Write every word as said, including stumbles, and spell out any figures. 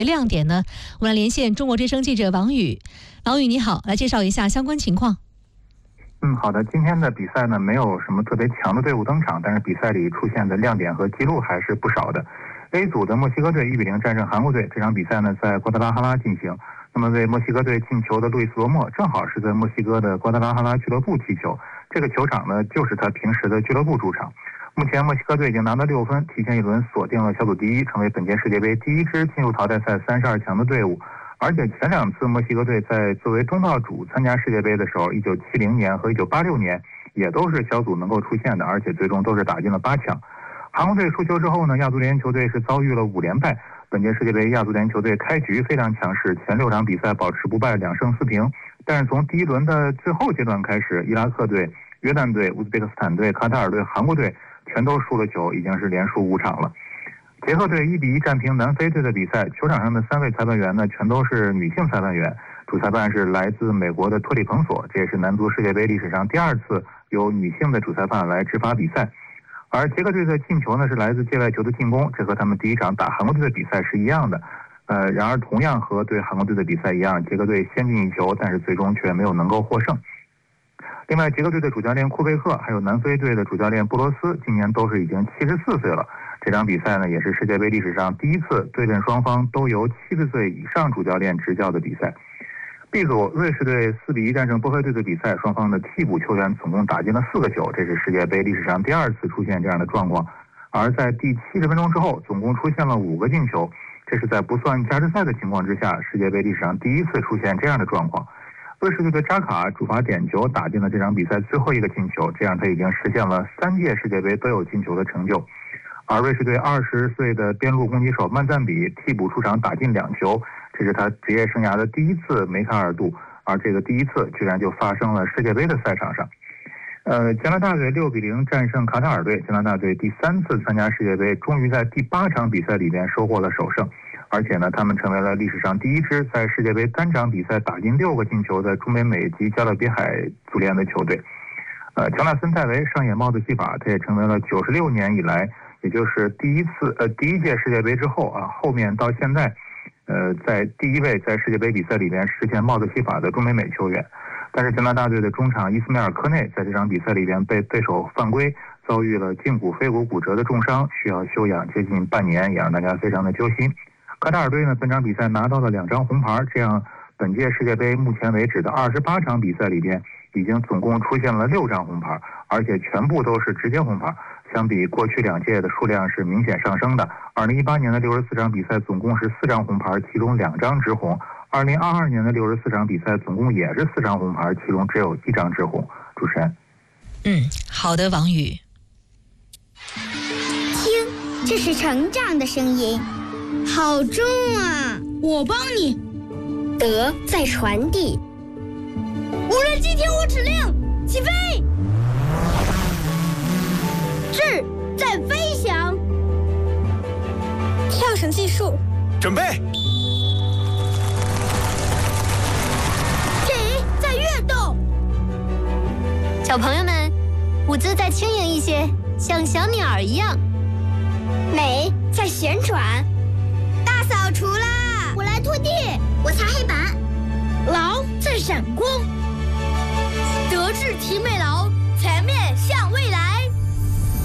亮点呢？我们来连线中国之声记者王宇。王宇你好，来介绍一下相关情况。 嗯，好的。今天的比赛呢，没有什么特别强的队伍登场，但是比赛里出现的亮点和记录还是不少的。A 组的墨西哥队一比零战胜韩国队，这场比赛呢在瓜达拉哈拉进行。那么为墨西哥队进球的路易斯罗莫，正好是在墨西哥的瓜达拉哈拉俱乐部踢球，这个球场呢就是他平时的俱乐部主场。目前墨西哥队已经拿到六分，提前一轮锁定了小组第一，成为本届世界杯第一支进入淘汰赛三十二强的队伍。而且前两次墨西哥队在作为东道主参加世界杯的时候，一九七零年和一九八六年也都是小组能够出线的，而且最终都是打进了八强。韩国队输球之后呢，亚足联球队是遭遇了五连败。本届世界杯亚足联球队开局非常强势，前六场比赛保持不败，两胜四平。但是从第一轮的最后阶段开始，伊拉克队、约旦队、乌兹别克斯坦队、卡塔尔队、韩国队全都输了球，已经是连输五场了。捷克队一比一战平南非队的比赛，球场上的三位裁判员呢，全都是女性裁判员，主裁判是来自美国的托里彭索，这也是男足世界杯历史上第二次由女性的主裁判来执法比赛。而捷克队的进球呢，是来自界外球的进攻，这和他们第一场打韩国队的比赛是一样的。呃，然而同样和对韩国队的比赛一样，捷克队先进一球，但是最终却没有能够获胜。另外，捷克队的主教练库贝克，还有南非队的主教练布罗斯，今年都是已经七十四岁了。这场比赛呢，也是世界杯历史上第一次对阵双方都由七十岁以上主教练执教的比赛。B 组，瑞士队四比一战胜波黑队的比赛，双方的替补球员总共打进了四个球，这是世界杯历史上第二次出现这样的状况。而在第七十分钟之后，总共出现了五个进球，这是在不算加时赛的情况之下，世界杯历史上第一次出现这样的状况。瑞士队的扎卡主罚点球打进了这场比赛最后一个进球，这样他已经实现了三届世界杯都有进球的成就。而瑞士队二十岁的边路攻击手曼赞比替补出场打进两球，这是他职业生涯的第一次梅开二度，而这个第一次居然就发生了世界杯的赛场上。呃，加拿大队六比零战胜卡塔尔队，加拿大队第三次参加世界杯，终于在第八场比赛里边收获了首胜，而且呢，他们成为了历史上第一支在世界杯单场比赛打进六个进球的中北美及加勒比海足联的球队。呃，乔纳森·戴维上演帽子戏法，他也成为了九十六年以来，也就是第一次呃第一届世界杯之后啊，后面到现在，呃，在第一位在世界杯比赛里面实现帽子戏法的中北美球员。但是加拿大队的中场伊斯梅尔科内在这场比赛里边被对手犯规，遭遇了胫骨、腓骨骨折的重伤，需要休养接近半年，也让大家非常的揪心。卡塔尔队呢，本场比赛拿到了两张红牌，这样本届世界杯目前为止的二十八场比赛里边，已经总共出现了六张红牌，而且全部都是直接红牌。相比过去两届的数量是明显上升的。二零一八年的六十四场比赛总共是四张红牌，其中两张直红。二零二二年的六十四场比赛总共也是四张红牌，其中只有一张直红。主持人， 嗯，好的，王宇。 听，这是成长的声音，好重啊！ 我帮你。 德在传递。 无人机听我指令，起飞。智在飞翔。 跳绳技术， 准备。 体在跃动。 小朋友们，舞姿再轻盈一些，像小鸟儿一样。 美在旋转。 大扫除啦！ 我来拖地，我擦黑板。 劳在闪光。德智体美劳，全面向未